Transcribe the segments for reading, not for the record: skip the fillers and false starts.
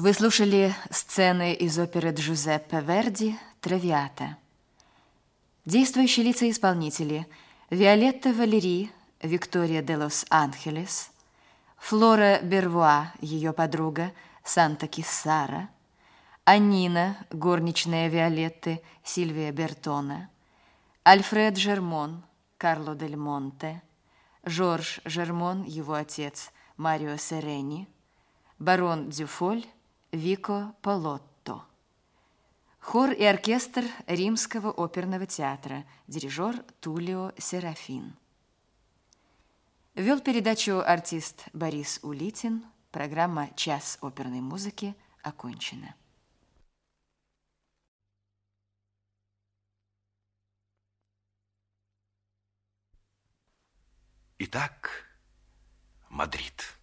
Вы слушали сцены из оперы Джузеппе Верди «Травиата». Действующие лица и исполнители: Виолетта Валери, Виктория де Лос-Анхелес, Флора Бервуа, ее подруга, Санта-Киссара, Аннина, горничная Виолетты, Сильвия Бертона, Альфред Жермон, Карло дель Монте, Жорж Жермон, его отец, Марио Серени, барон Дюфоль, Вико Полотто. Хор и оркестр Римского оперного театра, дирижер Тулио Серафин. Вел передачу артист Борис Улитин. Программа «Час оперной музыки» окончена. Итак, Мадрид.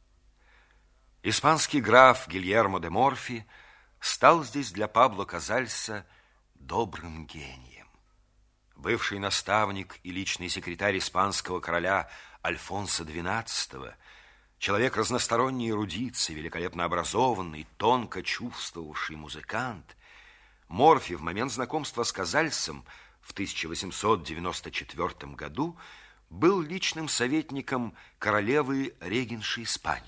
Испанский граф Гильермо де Морфи стал здесь для Пабло Казальса добрым гением. Бывший наставник и личный секретарь испанского короля Альфонса XII, человек разносторонней эрудиции, великолепно образованный, тонко чувствовавший музыкант, Морфи в момент знакомства с Казальсом в 1894 году был личным советником королевы-регенши Испании.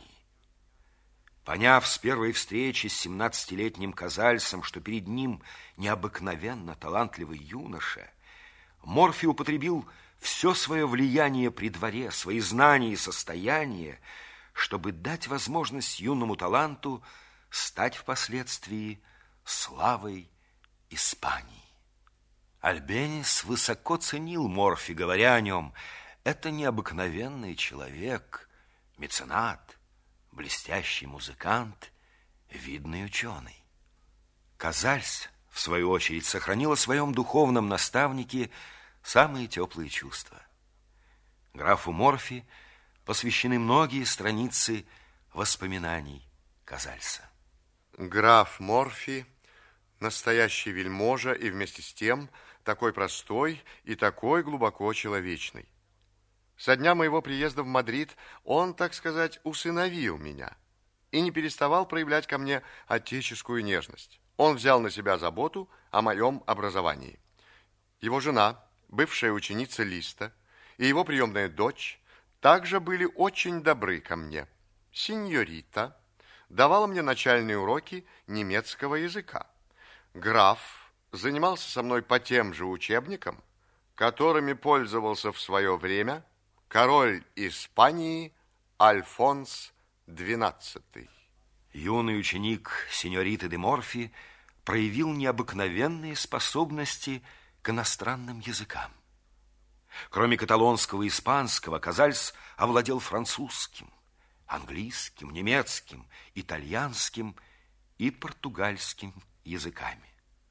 Поняв с первой встречи с 17-летним Казальсом, что перед ним необыкновенно талантливый юноша, Морфи употребил все свое влияние при дворе, свои знания и состояние, чтобы дать возможность юному таланту стать впоследствии славой Испании. Альбенис высоко ценил Морфи, говоря о нем: это необыкновенный человек, меценат, блестящий музыкант, видный ученый. Казальс, в свою очередь, сохранил о своем духовном наставнике самые теплые чувства. Графу Морфи посвящены многие страницы воспоминаний Казальса. Граф Морфи – настоящий вельможа и вместе с тем такой простой и такой глубоко человечный. Со дня моего приезда в Мадрид он, так сказать, усыновил меня и не переставал проявлять ко мне отеческую нежность. Он взял на себя заботу о моем образовании. Его жена, бывшая ученица Листа, и его приемная дочь также были очень добры ко мне. Синьорита давала мне начальные уроки немецкого языка. Граф занимался со мной по тем же учебникам, которыми пользовался в свое время король Испании Альфонс XII. Юный ученик синьориты де Морфи проявил необыкновенные способности к иностранным языкам. Кроме каталонского и испанского, Казальс овладел французским, английским, немецким, итальянским и португальским языками.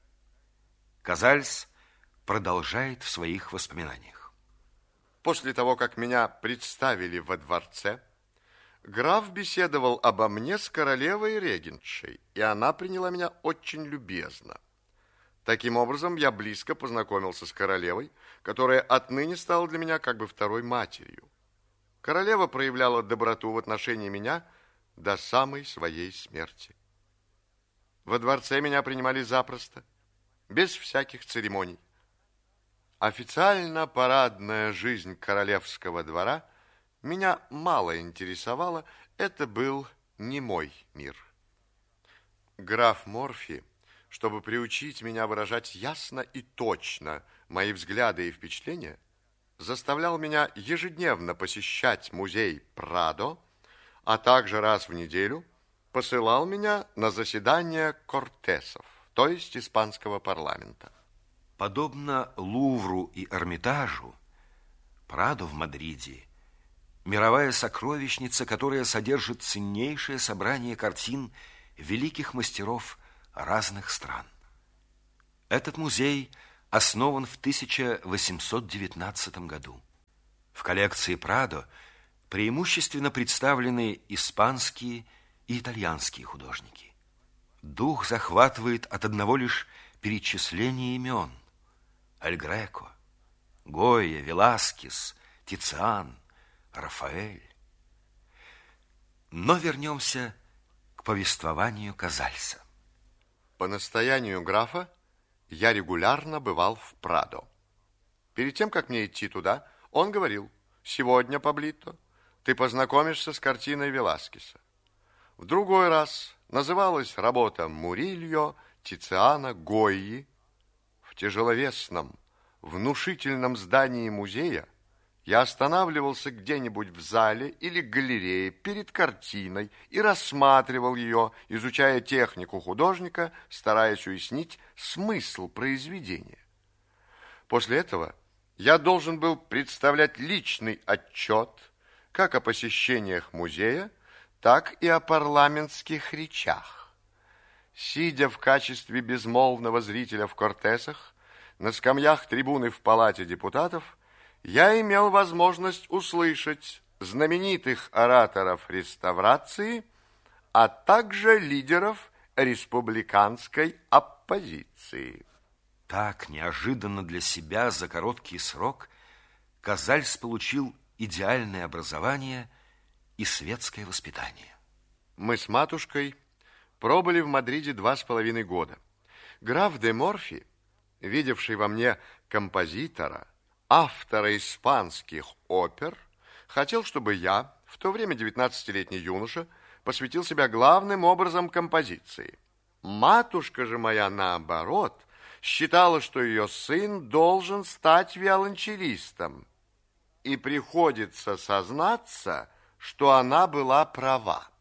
Казальс продолжает в своих воспоминаниях. После того, как меня представили во дворце, граф беседовал обо мне с королевой-регеншей, и она приняла меня очень любезно. Таким образом, я близко познакомился с королевой, которая отныне стала для меня как бы второй матерью. Королева проявляла доброту в отношении меня до самой своей смерти. Во дворце меня принимали запросто, без всяких церемоний. Официально парадная жизнь королевского двора меня мало интересовала, это был не мой мир. Граф Морфи, чтобы приучить меня выражать ясно и точно мои взгляды и впечатления, заставлял меня ежедневно посещать музей Прадо, а также раз в неделю посылал меня на заседания Кортесов, то есть испанского парламента. Подобно Лувру и Эрмитажу, Прадо в Мадриде – мировая сокровищница, которая содержит ценнейшее собрание картин великих мастеров разных стран. Этот музей основан в 1819 году. В коллекции Прадо преимущественно представлены испанские и итальянские художники. Дух захватывает от одного лишь перечисления имен: Эль Греко, Гойя, Веласкес, Тициан, Рафаэль. Но вернемся к повествованию Казальса. По настоянию графа я регулярно бывал в Прадо. Перед тем, как мне идти туда, он говорил: «Сегодня, Паблито, ты познакомишься с картиной Веласкеса». В другой раз называлась работа Мурильо, Тициана, Гойи. В тяжеловесном, внушительном здании музея я останавливался где-нибудь в зале или галерее перед картиной и рассматривал ее, изучая технику художника, стараясь уяснить смысл произведения. После этого я должен был представлять личный отчет как о посещениях музея, так и о парламентских речах. Сидя в качестве безмолвного зрителя в Кортесах, на скамьях трибуны в Палате депутатов, я имел возможность услышать знаменитых ораторов реставрации, а также лидеров республиканской оппозиции. Так неожиданно для себя за короткий срок Казальс получил идеальное образование и светское воспитание. Мы с матушкой пробыли в Мадриде 2,5 года. Граф де Морфи, видевший во мне композитора, автора испанских опер, хотел, чтобы я, в то время 19-летний юноша, посвятил себя главным образом композиции. Матушка же моя, наоборот, считала, что ее сын должен стать виолончелистом. И приходится сознаться, что она была права.